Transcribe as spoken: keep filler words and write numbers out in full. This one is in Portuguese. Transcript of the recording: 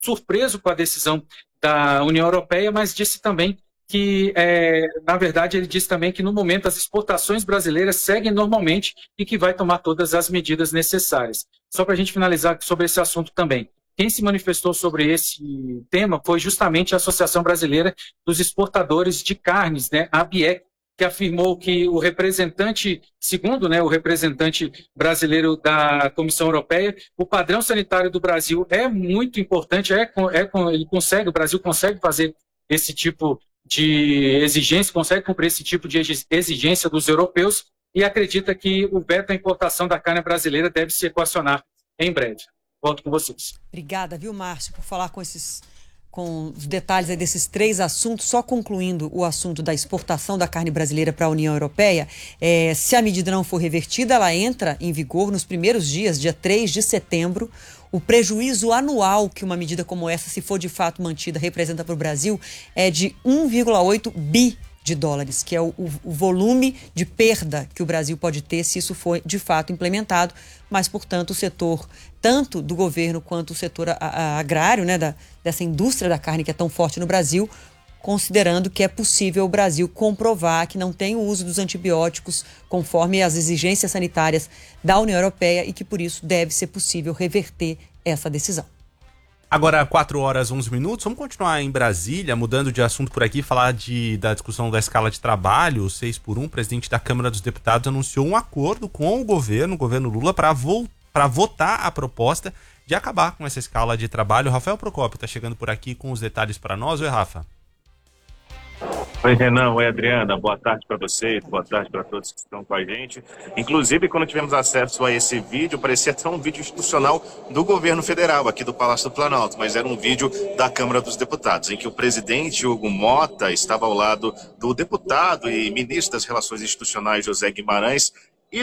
surpreso com a decisão da União Europeia, mas disse também que, é, na verdade, ele disse também que no momento as exportações brasileiras seguem normalmente e que vai tomar todas as medidas necessárias. Só para a gente finalizar sobre esse assunto também. Quem se manifestou sobre esse tema foi justamente a Associação Brasileira dos Exportadores de Carnes, né, a ABIEC, que afirmou que o representante, segundo, né, o representante brasileiro da Comissão Europeia, o padrão sanitário do Brasil é muito importante, é, é, ele consegue, o Brasil consegue fazer esse tipo de exigência, consegue cumprir esse tipo de exigência dos europeus e acredita que o veto à importação da carne brasileira deve se equacionar em breve. Volto com vocês. Obrigada, viu, Márcio, por falar com esses, com os detalhes aí desses três assuntos. Só concluindo o assunto da exportação da carne brasileira para a União Europeia, é, se a medida não for revertida, ela entra em vigor nos primeiros dias, dia três de setembro. O prejuízo anual que uma medida como essa, se for de fato mantida, representa para o Brasil é de um vírgula oito bi de dólares, que é o, o, o volume de perda que o Brasil pode ter se isso for de fato implementado. Mas, portanto, o setor, tanto do governo quanto o setor a, a, agrário, né, da, dessa indústria da carne que é tão forte no Brasil, considerando que é possível o Brasil comprovar que não tem o uso dos antibióticos conforme as exigências sanitárias da União Europeia e que, por isso, deve ser possível reverter essa decisão. Agora, quatro horas e onze minutos, vamos continuar em Brasília, mudando de assunto por aqui, falar de, da discussão da escala de trabalho, seis por um. O presidente da Câmara dos Deputados anunciou um acordo com o governo, o governo Lula, para vo votar a proposta de acabar com essa escala de trabalho. O Rafael Procópio está chegando por aqui com os detalhes para nós. Oi, Rafa. Oi, Renan. Oi, Adriana. Boa tarde para vocês, boa tarde para todos que estão com a gente. Inclusive, quando tivemos acesso a esse vídeo, parecia até um vídeo institucional do governo federal, aqui do Palácio do Planalto, mas era um vídeo da Câmara dos Deputados, em que o presidente Hugo Mota estava ao lado do deputado e ministro das Relações Institucionais, José Guimarães,